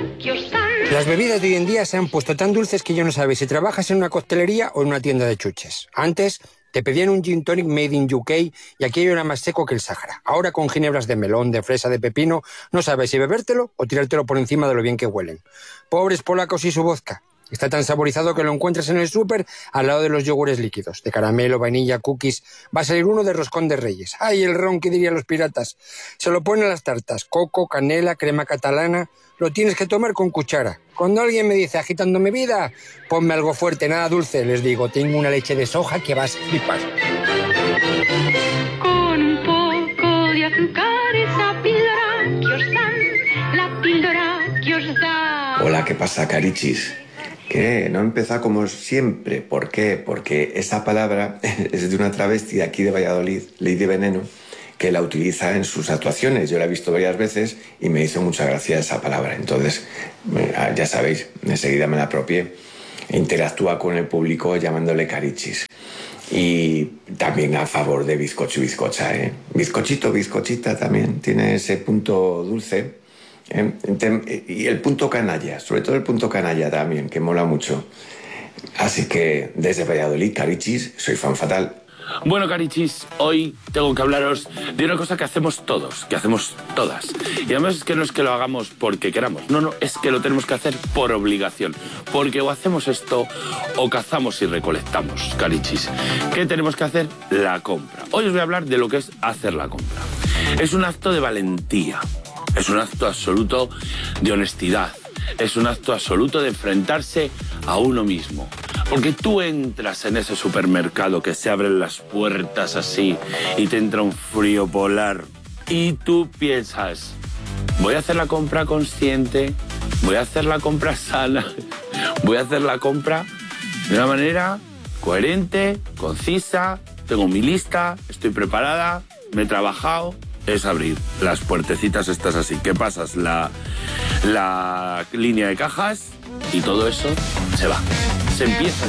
Las bebidas de hoy en día se han puesto tan dulces que ya no sabes si trabajas en una coctelería o en una tienda de chuches. Antes te pedían un gin tonic made in UK y aquello era más seco que el Sáhara. Ahora con ginebras de melón, de fresa, de pepino, no sabes si bebértelo o tirártelo por encima de lo bien que huelen. Pobres polacos y su vodka. Está tan saborizado que lo encuentras en el súper al lado de los yogures líquidos, de caramelo, vainilla, cookies. Va a salir uno de roscón de reyes. ¡Ay, el ron que dirían los piratas! Se lo ponen a las tartas, coco, canela, crema catalana. Lo tienes que tomar con cuchara. Cuando alguien me dice, agitándome vida, ponme algo fuerte, nada dulce, les digo, tengo una leche de soja que vas a flipar. Con un poco de azúcar, esa píldora que os dan, la píldora que os da. Hola, ¿qué pasa, carichis? Que no empieza como siempre. ¿Por qué? Porque esa palabra es de una travesti de aquí de Valladolid, Lady Veneno, que la utiliza en sus actuaciones. Yo la he visto varias veces y me hizo mucha gracia esa palabra. Entonces, ya sabéis, enseguida me la apropié. Interactúa con el público llamándole carichis. Y también a favor de bizcocho y bizcocha, ¿eh? Bizcochito, bizcochita también tiene ese punto dulce. Y el punto canalla, sobre todo el punto canalla también, que mola mucho. Así que desde Valladolid, carichis, soy fan fatal. Bueno, carichis, hoy tengo que hablaros de una cosa que hacemos todos, que hacemos todas. Y además es que no es que lo hagamos porque queramos, no, es que lo tenemos que hacer por obligación. Porque o hacemos esto o cazamos y recolectamos, carichis. ¿Qué tenemos que hacer? La compra. Hoy os voy a hablar de lo que es hacer la compra. Es un acto de valentía. Es un acto absoluto de honestidad. Es un acto absoluto de enfrentarse a uno mismo. Porque tú entras en ese supermercado que se abren las puertas así y te entra un frío polar y tú piensas, voy a hacer la compra consciente, voy a hacer la compra sana, voy a hacer la compra de una manera coherente, concisa, tengo mi lista, estoy preparada, me he trabajado. Es abrir las puertecitas estas así, que pasas la línea de cajas y todo eso se va. Se empieza.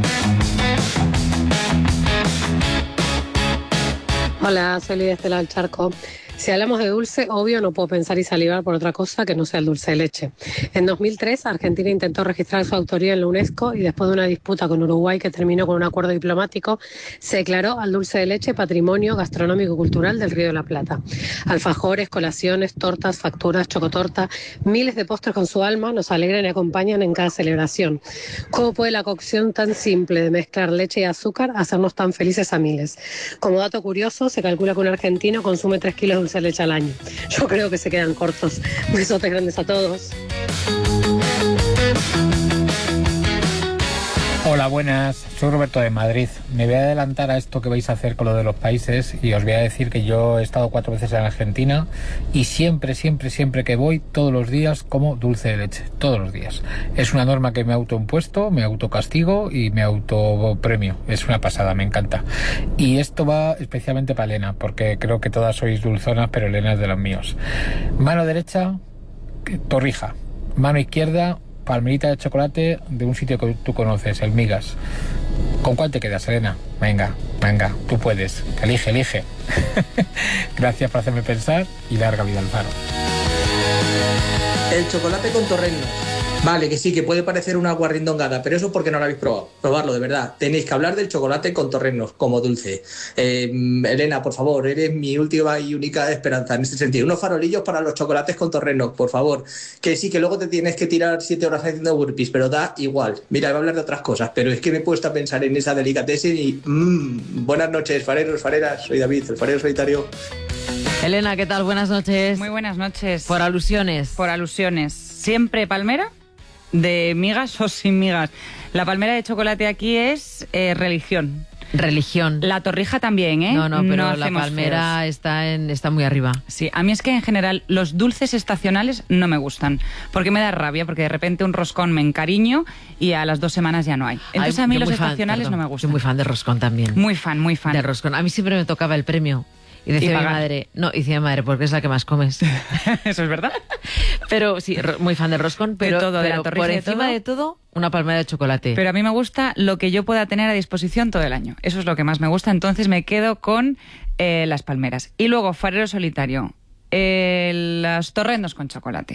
Hola, soy Lidia Estela del Charco. Si hablamos de dulce, obvio no puedo pensar y salivar por otra cosa que no sea el dulce de leche. En 2003, Argentina intentó registrar su autoría en la UNESCO y después de una disputa con Uruguay que terminó con un acuerdo diplomático, se declaró al dulce de leche patrimonio gastronómico y cultural del Río de la Plata. Alfajores, colaciones, tortas, facturas, chocotorta, miles de postres con su alma nos alegran y acompañan en cada celebración. ¿Cómo puede la cocción tan simple de mezclar leche y azúcar hacernos tan felices a miles? Como dato curioso, se calcula que un argentino consume 3 kilos de dulce de leche al año. Yo creo que se quedan cortos. Besotes grandes a todos. Hola, buenas. Soy Roberto de Madrid. Me voy a adelantar a esto que vais a hacer con lo de los países y os voy a decir que yo he estado 4 veces en Argentina y siempre que voy, todos los días como dulce de leche. Todos los días. Es una norma que me autoimpuesto, me autocastigo y me autopremio. Es una pasada, me encanta. Y esto va especialmente para Elena, porque creo que todas sois dulzonas, pero Elena es de los míos. Mano derecha, torrija. Mano izquierda, palmerita de chocolate de un sitio que tú conoces, el Migas. ¿Con cuál te quedas, Elena? Venga, tú puedes. Elige. Gracias por hacerme pensar y larga vida al faro. El chocolate con torrenos. Vale, que sí, que puede parecer una guarrindongada, pero eso es porque no lo habéis probado. Probarlo, de verdad. Tenéis que hablar del chocolate con torrenos, como dulce. Elena, por favor, eres mi última y única esperanza en este sentido. Unos farolillos para los chocolates con torrenos, por favor. Que sí, que luego te tienes que tirar 7 horas haciendo burpees, pero da igual. Mira, voy a hablar de otras cosas, pero es que me he puesto a pensar en esa delicatessen y... buenas noches, fareros, fareras. Soy David, el farero solitario. Elena, ¿qué tal? Buenas noches. Muy buenas noches. Por alusiones. Por alusiones. ¿Siempre palmera? ¿De migas o sin migas? La palmera de chocolate aquí es religión. Religión. La torrija también, ¿eh? No, pero la palmera está muy arriba. Sí, a mí es que en general los dulces estacionales no me gustan, porque me da rabia, porque de repente un roscón me encariño y a las 2 semanas ya no hay. Entonces a mí los estacionales no me gustan. Soy muy fan de roscón también. Muy fan. De roscón. A mí siempre me tocaba el premio. Y decía mi madre, porque es la que más comes. Eso es verdad. Pero sí, muy fan del roscón, pero por encima de todo, una palmera de chocolate. Pero a mí me gusta lo que yo pueda tener a disposición todo el año. Eso es lo que más me gusta, entonces me quedo con las palmeras. Y luego, farero solitario, los torrendos con chocolate.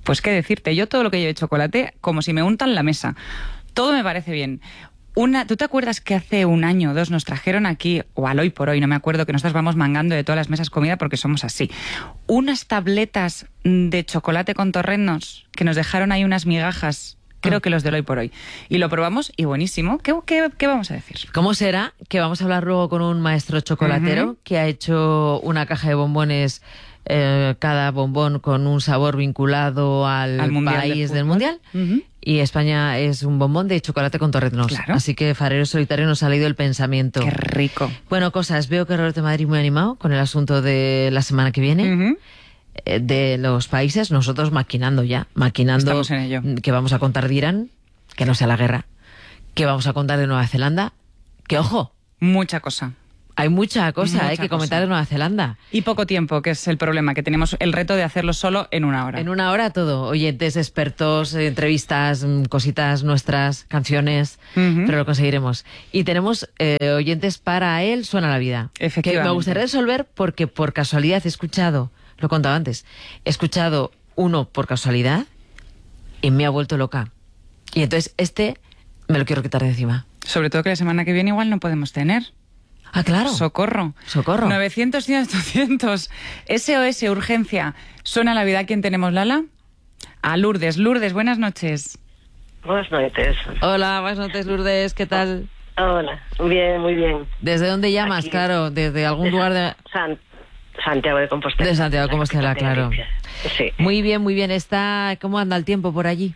Pues qué decirte, yo todo lo que lleve chocolate, como si me untan la mesa. Todo me parece bien. ¿Tú te acuerdas que hace un año o 2 nos trajeron aquí, o al hoy por hoy, no me acuerdo, que nosotros vamos mangando de todas las mesas comida porque somos así, unas tabletas de chocolate con torrenos que nos dejaron ahí unas migajas? Creo que los del hoy por hoy. Y lo probamos y buenísimo. ¿Qué vamos a decir? ¿Cómo será? Que vamos a hablar luego con un maestro chocolatero que ha hecho una caja de bombones, cada bombón con un sabor vinculado al país del Mundial. Y España es un bombón de chocolate con torrenos. Claro. Así que Farero Solitario nos ha leído el pensamiento. ¡Qué rico! Bueno, cosas. Veo que Roberto de Madrid muy animado con el asunto de la semana que viene. De los países, nosotros maquinando Estamos en ello. Que vamos a contar de Irán, que no sea la guerra, que vamos a contar de Nueva Zelanda, que ojo, mucha cosa. Hay mucha cosa que comentar de Nueva Zelanda. Y poco tiempo, que es el problema, que tenemos el reto de hacerlo solo en 1 hora. En 1 hora todo, oyentes, expertos, entrevistas, cositas nuestras, canciones, pero lo conseguiremos. Y tenemos oyentes para él Suena la Vida. Efectivamente. Que me gustaría resolver porque por casualidad he escuchado, lo he contado antes, he escuchado uno por casualidad y me ha vuelto loca. Y entonces me lo quiero quitar de encima. Sobre todo que la semana que viene igual no podemos tener. Ah, claro. Socorro. 900, 200. SOS, urgencia. ¿Suena la vida? ¿Quién tenemos, Lala? A Lourdes. Lourdes, buenas noches. Buenas noches. Hola, buenas noches, Lourdes. ¿Qué tal? Hola, bien, muy bien. ¿Desde dónde llamas? Aquí, claro, desde algún lugar de... Santiago de Compostela. De Santiago de Compostela, claro. Sí. Muy bien, muy bien. ¿Cómo anda el tiempo por allí?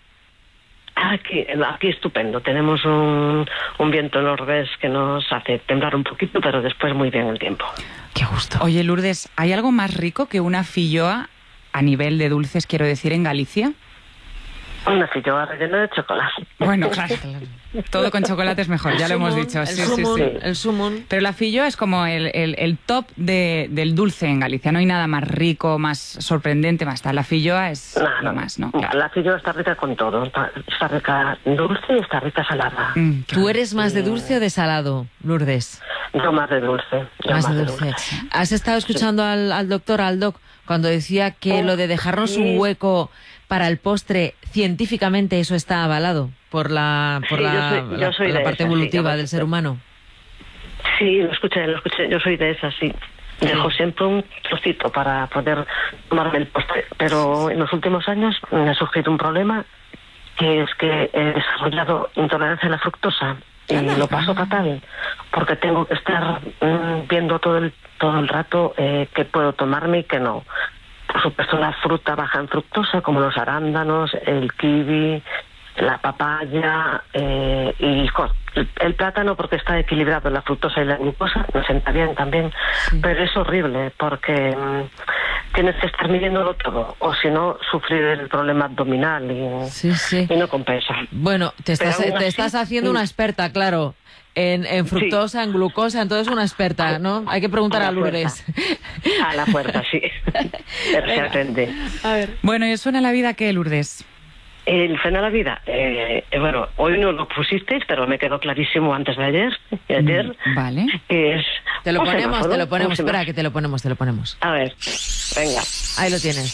Aquí estupendo. Tenemos un viento nordés que nos hace temblar un poquito, pero después muy bien el tiempo. Qué gusto. Oye, Lourdes, ¿hay algo más rico que una filloa a nivel de dulces, quiero decir, en Galicia? Una filloa rellena de chocolate. Bueno, claro. Todo con chocolate es mejor, ya lo hemos dicho. El sumum. Pero la filloa es como el top del dulce en Galicia. No hay nada más rico, más sorprendente, más tal. La filloa es lo más, ¿no? Claro. La filloa está rica con todo. Está rica dulce y está rica salada. ¿Tú eres más de dulce o de salado, Lourdes? Yo más de dulce. Más de dulce. ¿Has estado escuchando al doctor, al doc, cuando decía que lo de dejarnos un hueco para el postre, científicamente eso está avalado por la parte evolutiva del ser humano? Sí, lo escuché. Yo soy de esas, sí. Dejo siempre un trocito para poder tomarme el postre. Pero en los últimos años me ha surgido un problema, que es que he desarrollado intolerancia a la fructosa. Y lo paso fatal, porque tengo que estar viendo todo el rato qué puedo tomarme y qué no. Por supuesto, la fruta baja en fructosa, como los arándanos, el kiwi, la papaya y el plátano, porque está equilibrado la fructosa y la glucosa, me sienta bien también. Pero es horrible, porque tienes que estar midiéndolo todo, o si no, sufrir el problema abdominal y no compensa. Bueno, te estás haciendo una experta, claro. En fructosa, en glucosa, entonces una experta, ¿no? Hay que preguntar a Lourdes. A la puerta, sí. Pero se aprende. A ver. Bueno, ¿y Suena la vida qué, Lourdes? El Suena la vida, bueno, hoy no lo pusisteis, pero me quedó clarísimo antes de ayer. Vale. Que es te lo ponemos, espera, que te lo ponemos. A ver, venga. Ahí lo tienes.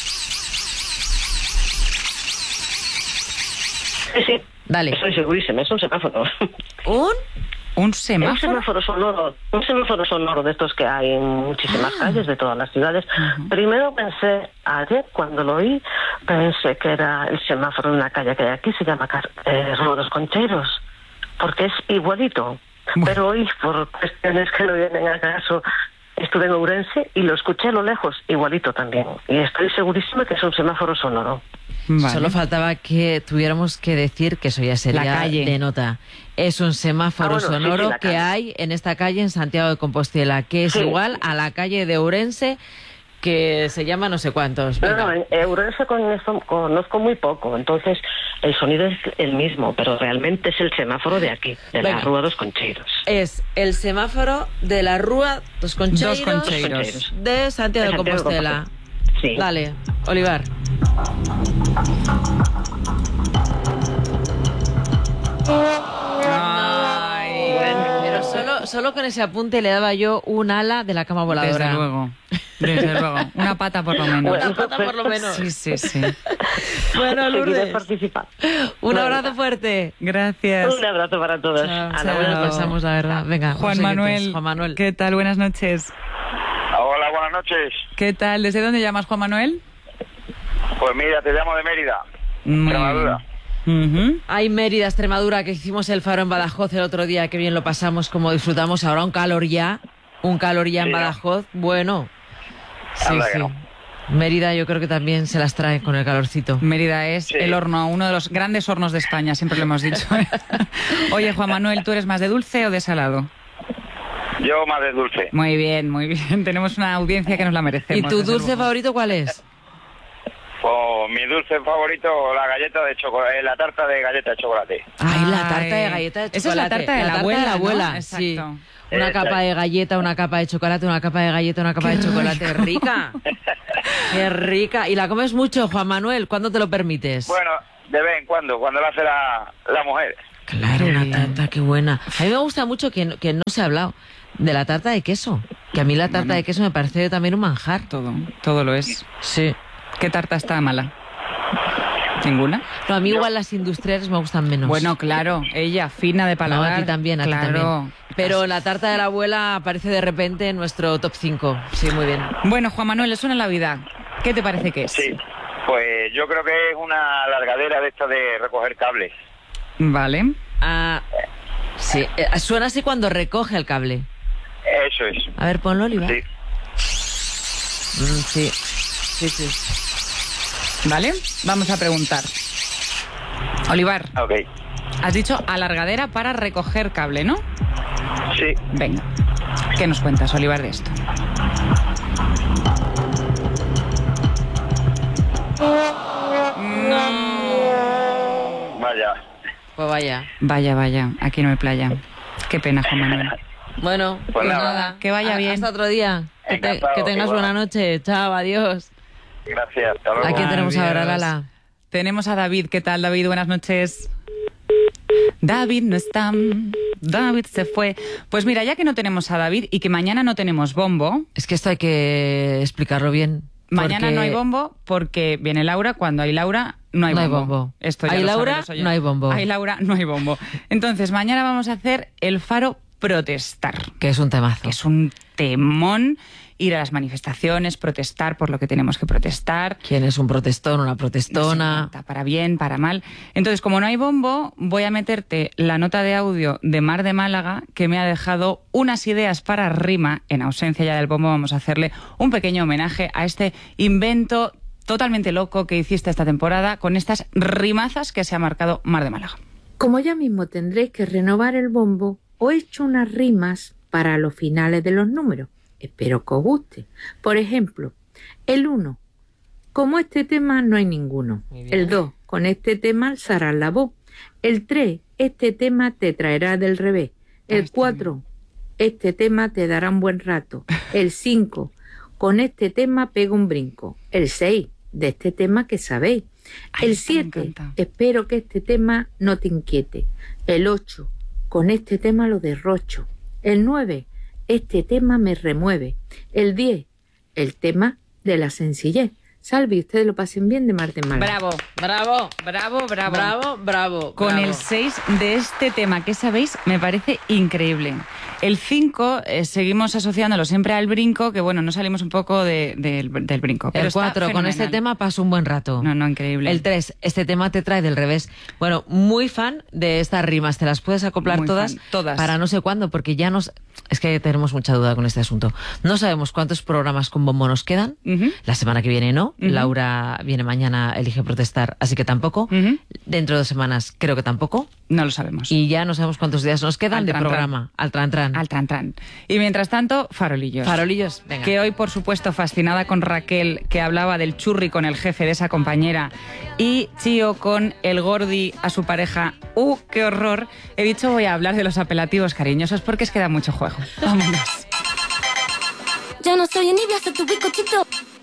Sí. Dale. Estoy segurísima, es un semáforo. ¿Un semáforo? Un semáforo sonoro de estos que hay en muchísimas calles de todas las ciudades. Primero pensé, ayer cuando lo oí, pensé que era el semáforo de una calle que hay aquí, se llama Rua dos Concheiros, porque es igualito. Pero hoy, por cuestiones que no vienen a caso, estuve en Ourense y lo escuché a lo lejos, igualito también. Y estoy segurísima que es un semáforo sonoro. Vale. Solo faltaba que tuviéramos que decir que eso ya sería la calle de nota. Es un semáforo sonoro que hay en esta calle en Santiago de Compostela, que es igual a la calle de Ourense, que se llama no sé cuántos. No, en Ourense conozco muy poco, entonces el sonido es el mismo, pero realmente es el semáforo de aquí, de la Rúa dos Concheiros. Es el semáforo de la Rúa dos Concheiros de Santiago de Compostela. Sí. Dale, Olivar. Ay. Pero solo con ese apunte le daba yo un ala de la cama voladora. Desde luego. Desde luego, una pata por lo menos. Una pata por lo menos. Sí. Bueno, Lourdes, participar. un abrazo fuerte. Gracias. Un abrazo para todos. Chao, A la buena nos pasamos, la verdad. Venga, Juan Manuel. ¿Qué tal? Buenas noches. Hola, buenas noches. ¿Qué tal? ¿Desde dónde llamas, Juan Manuel? Pues mira, te llamo de Mérida, Extremadura. Ay, Mérida, Extremadura, que hicimos el faro en Badajoz el otro día, qué bien lo pasamos, como disfrutamos. Ahora un calor ya en Badajoz. Bueno, sí. No. Mérida yo creo que también se las trae con el calorcito. Mérida es el horno, uno de los grandes hornos de España, siempre lo hemos dicho. Oye, Juan Manuel, ¿tú eres más de dulce o de salado? Yo más de dulce. Muy bien. Tenemos una audiencia que nos la merecemos. ¿Y tu dulce favorito cuál es? Pues mi dulce favorito, la galleta de chocolate, la tarta de galleta de chocolate. Ay, la tarta de galleta de chocolate. Esa es la tarta de la abuela, ¿no? Sí. Exacto. Una capa de galleta, una capa de chocolate, una capa de galleta, una capa de chocolate. ¡Rica! ¡Qué rica! ¿Y la comes mucho, Juan Manuel? ¿Cuándo te lo permites? Bueno, de vez en cuando la hace la mujer. Claro, una tarta, qué buena. A mí me gusta mucho que no se ha hablado de la tarta de queso. Que a mí la tarta de queso me parece también un manjar. Todo lo es. Sí. ¿Qué tarta está mala? ¿Ninguna? No, a mí igual las industriales me gustan menos. Bueno, claro, ella, fina de paladar. No, a ti también, Claro. Pero la tarta de la abuela aparece de repente en nuestro top 5. Sí, muy bien. Bueno, Juan Manuel, es una Navidad. ¿Qué te parece que es? Sí, pues yo creo que es una alargadera de esta de recoger cables. Vale. Sí, suena así cuando recoge el cable. Eso es. A ver, ponlo, Oliva. Sí. Sí. Vale, vamos a preguntar. Olivar. Ok. Has dicho alargadera para recoger cable, ¿no? Sí. Venga. ¿Qué nos cuentas, Olivar, de esto? No. Vaya. Pues vaya. Vaya. Aquí no hay playa. Qué pena, Juan Manuel. Bueno, pues nada. Que vaya bien. Hasta otro día. Que tengas buena noche. Chao, adiós. Gracias. Hasta luego. ¿A quién tenemos ahora, Lala? Tenemos a David. ¿Qué tal, David? Buenas noches. David no está. David se fue. Pues mira, ya que no tenemos a David y que mañana no tenemos bombo. Es que esto hay que explicarlo bien. Mañana no hay bombo porque viene Laura. Cuando hay Laura, no hay bombo. Esto ya hay lo Laura, saben los no hay bombo. Hay Laura, no hay bombo. Entonces, mañana vamos a hacer el faro protestar. Que es un temazo. Que es un temón. Ir a las manifestaciones, protestar por lo que tenemos que protestar. ¿Quién es un protestón, una protestona? No, para bien, para mal. Entonces, como no hay bombo, voy a meterte la nota de audio de Mar de Málaga, que me ha dejado unas ideas para rima. En ausencia ya del bombo, vamos a hacerle un pequeño homenaje a este invento totalmente loco que hiciste esta temporada con estas rimazas que se ha marcado Mar de Málaga. Como ya mismo tendréis que renovar el bombo, os he hecho unas rimas para los finales de los números. Espero que os guste. Por ejemplo, el 1. Como este tema no hay ninguno. El 2. Con este tema alzarás la voz. El 3. Este tema te traerá del revés. El 4. Este tema te dará un buen rato. El 5. Con este tema pega un brinco. El 6. De este tema que sabéis. El 7. Espero que este tema no te inquiete. El 8. Con este tema lo derrocho. El 9. Este tema me remueve. El 10, el tema de la sencillez. Salve y ustedes lo pasen bien de Mar de Málaga. Bravo. Con el 6 de este tema, que sabéis, me parece increíble. El 5, seguimos asociándolo siempre al brinco, que bueno, no salimos un poco del brinco. Pero el 4, con este tema paso un buen rato. No, increíble. El 3, este tema te trae del revés. Bueno, muy fan de estas rimas. Te las puedes acoplar todas para no sé cuándo, porque ya nos... Es que tenemos mucha duda con este asunto. No sabemos cuántos programas con bombo nos quedan. La semana que viene no. Laura viene mañana, elige protestar, así que tampoco. Dentro de 2 semanas creo que tampoco. No lo sabemos. Y ya no sabemos cuántos días nos quedan de programa. Al tran. Y mientras tanto, farolillos. Farolillos, venga. Que hoy, por supuesto, fascinada con Raquel, que hablaba del churri con el jefe de esa compañera, y Chío con el gordi a su pareja. ¡Qué horror! He dicho voy a hablar de los apelativos cariñosos porque es que da mucho juego. Vámonos. Yo no soy envidia, soy tu bizcochito.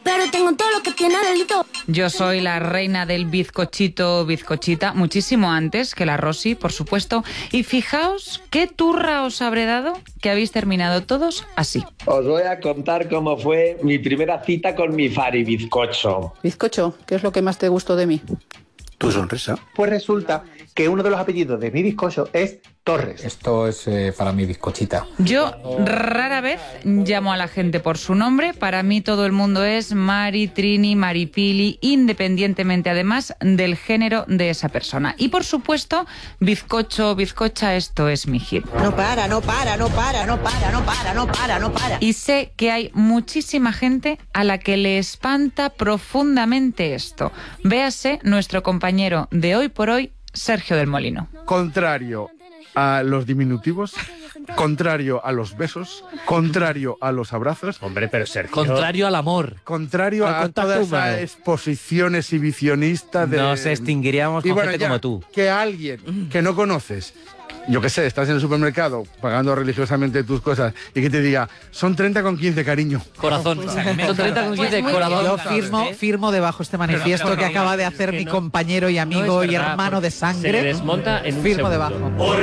pero tengo todo lo que tiene Adelito. Yo soy la reina del bizcochito, bizcochita, muchísimo antes que la Rosy, por supuesto. Y fijaos qué turra os habré dado que habéis terminado todos así. Os voy a contar cómo fue mi primera cita con mi Fari bizcocho. Bizcocho, ¿qué es lo que más te gustó de mí? Tu sonrisa. Pues resulta que uno de los apellidos de mi bizcocho es Torres. Esto es para mi bizcochita. Yo rara vez llamo a la gente por su nombre. Para mí todo el mundo es Mari, Trini, Maripili, independientemente además del género de esa persona. Y por supuesto, bizcocho, bizcocha, esto es mi hit. No para, no para, no para, no para, no para, no para, no para. Y sé que hay muchísima gente a la que le espanta profundamente esto. Véase nuestro compañero de Hoy por Hoy, Sergio del Molino. Contrario a los diminutivos, contrario a los besos, contrario a los abrazos. Hombre, pero Sergio... Contrario al amor. Contrario a toda esa exposición exhibicionista de... Nos extinguiríamos con gente como tú. Que alguien que no conoces, yo qué sé, estás en el supermercado pagando religiosamente tus cosas y que te diga, son 30,15, cariño. Corazón. Pues, son 30,15, corazón. Yo firmo debajo este manifiesto que acaba de hacer mi compañero y amigo y hermano de sangre. Se desmonta en un firmo segundo. debajo.